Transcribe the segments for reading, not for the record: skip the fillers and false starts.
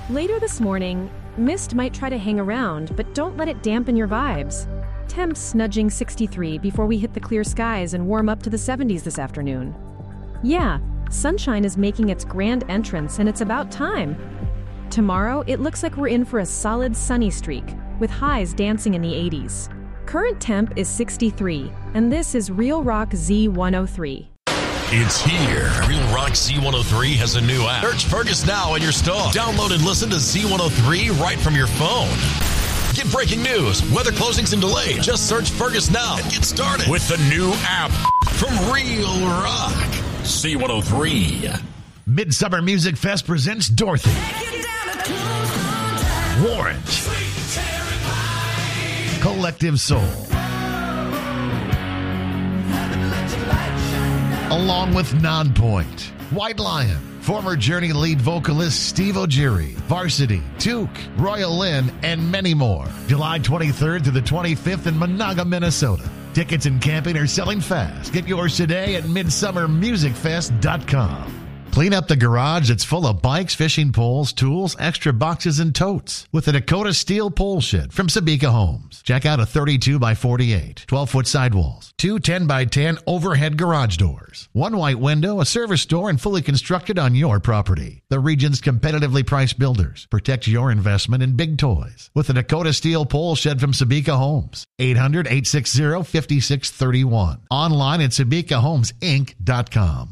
Later this morning, mist might try to hang around, but don't let it dampen your vibes. Temps nudging 63 before we hit the clear skies and warm up to the 70s this afternoon. Yeah, sunshine is making its grand entrance, and it's about time. Tomorrow, it looks like we're in for a solid sunny streak, with highs dancing in the 80s. Current temp is 63, and this is Real Rock Z103. It's here. Real Rock Z103 has a new app. Search Fergus now in your store. Download and listen to Z103 right from your phone. Get breaking news, weather closings and delays. Just search Fergus now and get started with the new app from Real Rock Z103. Midsummer Music Fest presents Dorothy, Warrant, Collective Soul, along with Nonpoint, White Lion, former Journey lead vocalist Steve O'Geary, Varsity, Took, Royal Lynn, and many more. July 23rd to the 25th in Monaga, Minnesota. Tickets and camping are selling fast. Get yours today at midsummermusicfest.com. Clean up the garage that's full of bikes, fishing poles, tools, extra boxes, and totes with a Dakota Steel pole shed from Sabika Homes. Check out a 32 by 48, 12-foot sidewalls, 2 10 by 10 overhead garage doors, 1 white window, a service door, and fully constructed on your property. The region's competitively priced builders. Protect your investment in big toys with a Dakota Steel pole shed from Sabika Homes. 800-860-5631. Online at SabikaHomesInc.com.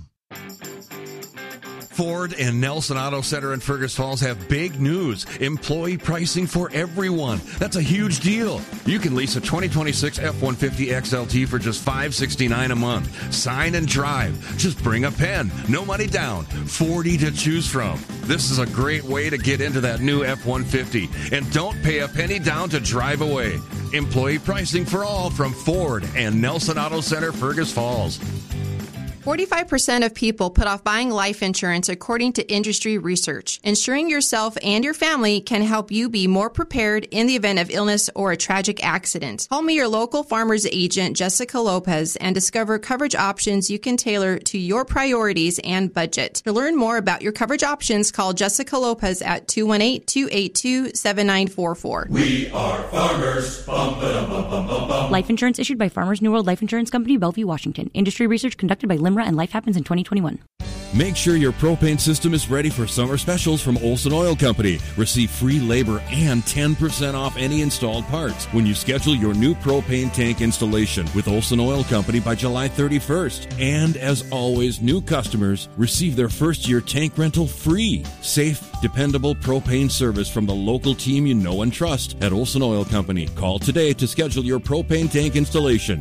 Ford and Nelson Auto Center in Fergus Falls have big news. Employee pricing for everyone. That's a huge deal. You can lease a 2026 F-150 XLT for just $569 a month. Sign and drive. Just bring a pen. No money down. 40 to choose from. This is a great way to get into that new F-150. And don't pay a penny down to drive away. Employee pricing for all from Ford and Nelson Auto Center, Fergus Falls. 45% of people put off buying life insurance according to industry research. Insuring yourself and your family can help you be more prepared in the event of illness or a tragic accident. Call me your local farmer's agent, Jessica Lopez, and discover coverage options you can tailor to your priorities and budget. To learn more about your coverage options, call Jessica Lopez at 218-282-7944. We are farmers. Bum, ba-dum, bum, bum, bum, bum. Life insurance issued by Farmers New World Life Insurance Company, Bellevue, Washington. Industry research conducted by LIMRA and Life Happens in 2021. Make sure your propane system is ready for summer specials from Olson Oil Company. Receive free labor and 10% off any installed parts when you schedule your new propane tank installation with Olson Oil Company by July 31st. And as always, new customers receive their first year tank rental free. Safe, dependable propane service from the local team you know and trust at Olson Oil Company. Call today to schedule your propane tank installation.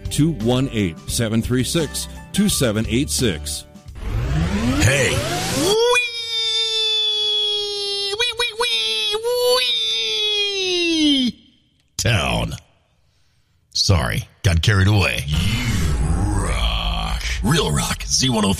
218-736-2786. Hey. Town. Sorry, got carried away. You rock. Real Rock Z103.